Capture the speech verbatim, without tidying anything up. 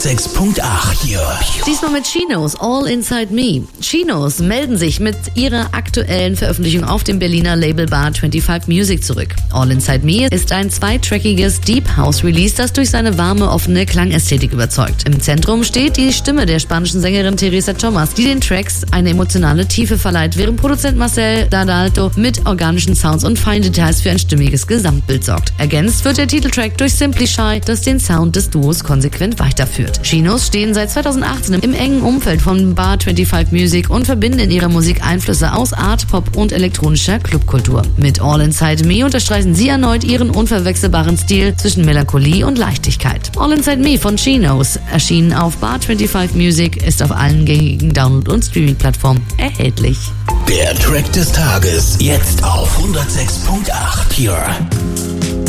sechs Punkt acht hier. Diesmal mit Chinos, All Inside Me. Chinos melden sich mit ihrer aktuellen Veröffentlichung auf dem Berliner Label Bar fünfundzwanzig Music zurück. All Inside Me ist ein zweitrackiges Deep House Release, das durch seine warme, offene Klangästhetik überzeugt. Im Zentrum steht die Stimme der spanischen Sängerin Teresa Thomas, die den Tracks eine emotionale Tiefe verleiht, während Produzent Marcel D'Adalto mit organischen Sounds und feinen Details für ein stimmiges Gesamtbild sorgt. Ergänzt wird der Titeltrack durch Simply Shy, das den Sound des Duos konsequent weiterführt. Chinos stehen seit zweitausendachtzehn im engen Umfeld von Bar fünfundzwanzig Music und verbinden in ihrer Musik Einflüsse aus Art, Pop und elektronischer Clubkultur. Mit All Inside Me unterstreichen sie erneut ihren unverwechselbaren Stil zwischen Melancholie und Leichtigkeit. All Inside Me von Chinos, erschienen auf Bar fünfundzwanzig Music, ist auf allen gängigen Download- und Streaming-Plattformen erhältlich. Der Track des Tages, jetzt auf hundertsechs Punkt acht hier.